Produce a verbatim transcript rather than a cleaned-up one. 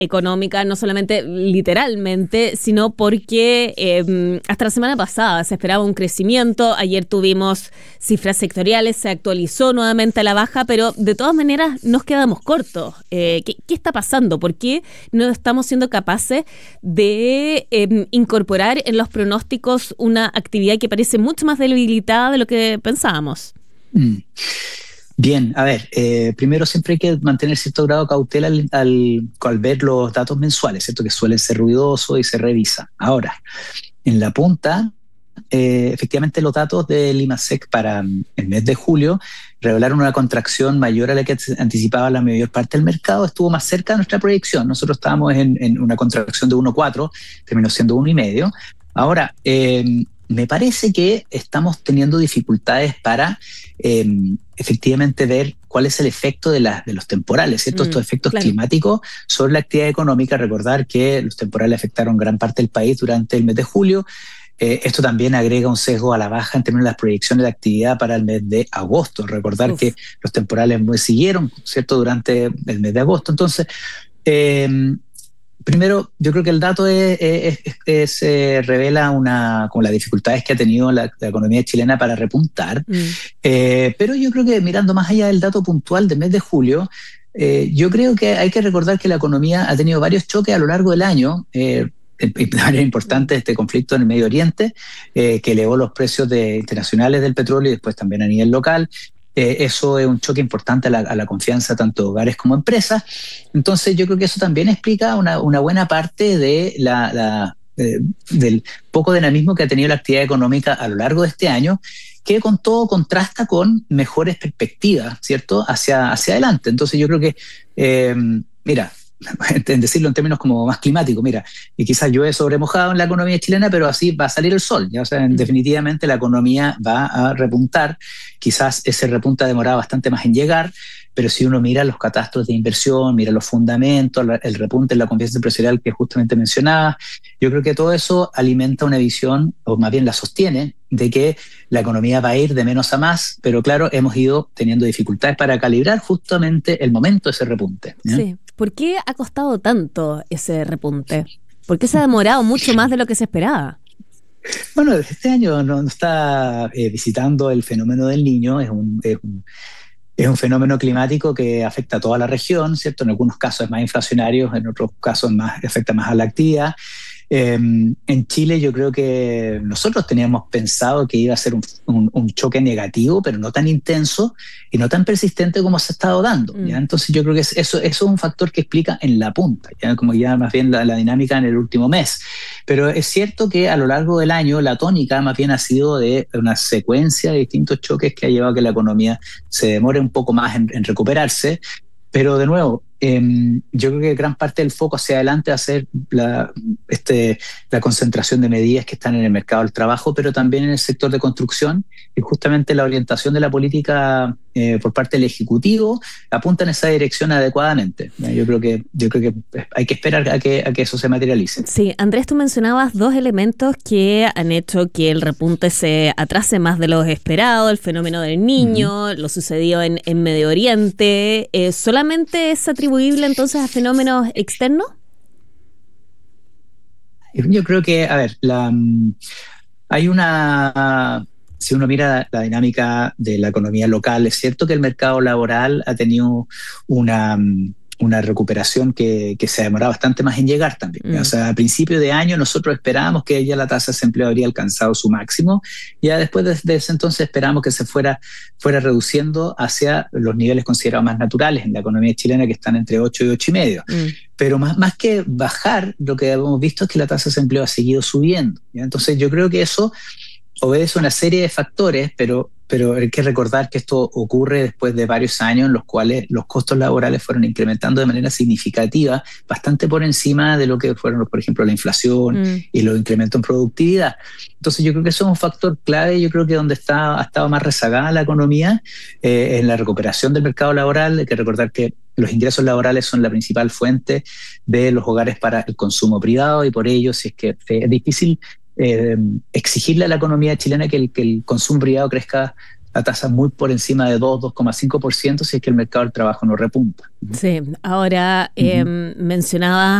económica, no solamente literalmente, sino porque eh, hasta la semana pasada se esperaba un crecimiento. Ayer tuvimos cifras sectoriales, se actualizó nuevamente a la baja, pero de todas maneras nos quedamos cortos. Eh, ¿qué, ¿Qué está pasando? ¿Por qué no estamos siendo capaces de eh, incorporar en los pronósticos una actividad que parece mucho más debilitada de lo que pensábamos? Mm. Bien, a ver, eh, primero siempre hay que mantener cierto grado de cautela al, al, al ver los datos mensuales, ¿cierto? Que suelen ser ruidosos y se revisan. Ahora, en la punta, eh, efectivamente los datos del IMASEC para el mes de julio revelaron una contracción mayor a la que anticipaba la mayor parte del mercado, estuvo más cerca de nuestra proyección. Nosotros estábamos en, en una contracción de uno coma cuatro, terminó siendo uno coma cinco. Ahora, eh, me parece que estamos teniendo dificultades para eh, efectivamente ver cuál es el efecto de, la, de los temporales, ¿cierto? Mm, Estos efectos claro. climáticos sobre la actividad económica. Recordar que los temporales afectaron gran parte del país durante el mes de julio. Eh, esto también agrega un sesgo a la baja en términos de las proyecciones de actividad para el mes de agosto. Recordar Uf. que los temporales siguieron, ¿cierto?, durante el mes de agosto. Entonces, eh, primero, yo creo que el dato es, es, es, es, eh, revela una, como las dificultades que ha tenido la, la economía chilena para repuntar. Mm. Eh, pero yo creo que mirando más allá del dato puntual del mes de julio, eh, yo creo que hay que recordar que la economía ha tenido varios choques a lo largo del año. Eh, de manera importante este conflicto en el Medio Oriente, eh, que elevó los precios de, internacionales del petróleo y después también a nivel local. Eh, eso es un choque importante a la, a la confianza tanto de hogares como empresas. Entonces yo creo que eso también explica una, una buena parte de la, la, eh, del poco dinamismo que ha tenido la actividad económica a lo largo de este año, que con todo contrasta con mejores perspectivas, ¿cierto?, hacia, hacia adelante. Entonces yo creo que, eh, mira, en decirlo en términos como más climáticos, mira, y quizás llueve sobre mojado en la economía chilena, pero así va a salir el sol, ¿ya? O sea, mm. definitivamente la economía va a repuntar. Quizás ese repunte ha demorado bastante más en llegar, pero si uno mira los catastros de inversión, mira los fundamentos, el repunte en la confianza empresarial que justamente mencionaba, yo creo que todo eso alimenta una visión, o más bien la sostiene, de que la economía va a ir de menos a más, pero claro, hemos ido teniendo dificultades para calibrar justamente el momento de ese repunte, ¿ya? Sí. ¿Por qué ha costado tanto ese repunte? ¿Por qué se ha demorado mucho más de lo que se esperaba? Bueno, este año nos no está eh, visitando el fenómeno del Niño, es un, es un Es un fenómeno climático que afecta a toda la región, ¿cierto? En algunos casos es más inflacionario, en otros casos más, afecta más a la actividad. Eh, en Chile yo creo que nosotros teníamos pensado que iba a ser un, un, un choque negativo, pero no tan intenso y no tan persistente como se ha estado dando, ¿ya? Entonces yo creo que eso, eso es un factor que explica en la punta, ¿ya? Como ya más bien la, la dinámica en el último mes. Pero es cierto que a lo largo del año la tónica más bien ha sido de una secuencia de distintos choques que ha llevado a que la economía se demore un poco más en, en recuperarse. Pero de nuevo, eh, yo creo que gran parte del foco hacia adelante va a ser la, este, la concentración de medidas que están en el mercado del trabajo, pero también en el sector de construcción, y justamente la orientación de la política eh, por parte del Ejecutivo apunta en esa dirección adecuadamente. Yo creo que, yo creo que hay que esperar a que, a que eso se materialice. Sí, Andrés, tú mencionabas dos elementos que han hecho que el repunte se atrase más de lo esperado, el fenómeno del Niño, uh-huh. lo sucedido en, en Medio Oriente. Eh, ¿Solamente es atribuible entonces a fenómenos externos? Yo creo que, a ver, la, hay una... Si uno mira la dinámica de la economía local, es cierto que el mercado laboral ha tenido una, una recuperación que, que se ha demorado bastante más en llegar también. Mm. O sea, a principio de año nosotros esperábamos que ya la tasa de desempleo habría alcanzado su máximo, y ya después de, de ese entonces esperábamos que se fuera, fuera reduciendo hacia los niveles considerados más naturales en la economía chilena, que están entre ocho y ocho y medio. Mm. Pero más, más que bajar, lo que hemos visto es que la tasa de desempleo ha seguido subiendo, ¿ya? Entonces yo creo que eso obedece a una serie de factores, pero, pero hay que recordar que esto ocurre después de varios años en los cuales los costos laborales fueron incrementando de manera significativa, bastante por encima de lo que fueron, por ejemplo, la inflación mm. y los incrementos en productividad. Entonces yo creo que eso es un factor clave. Yo creo que donde está, ha estado más rezagada la economía, eh, en la recuperación del mercado laboral. Hay que recordar que los ingresos laborales son la principal fuente de los hogares para el consumo privado, y por ello, si es que es difícil Eh, exigirle a la economía chilena que el, que el consumo privado crezca la tasa muy por encima de dos, dos coma cinco por ciento si es que el mercado del trabajo no repunta. Sí, ahora eh, uh-huh. mencionaba